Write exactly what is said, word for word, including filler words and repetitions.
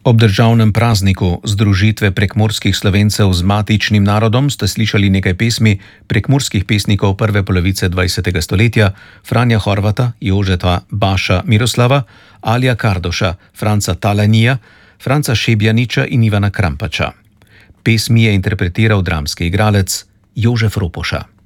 Ob državnem prazniku združitve prekmurskih Slovencev z matičnim narodom ste slišali nekaj pesmi prekmurskih pesnikov prve polovice dvajsetega stoletja, Franja Horvata, Jožeta Baša Miroslava, Alija Kardoša, Franca Talanija, Franca Šebjaniča in Ivana Krampača. Pesmi je interpretiral dramski igralec Jožef Ropoša.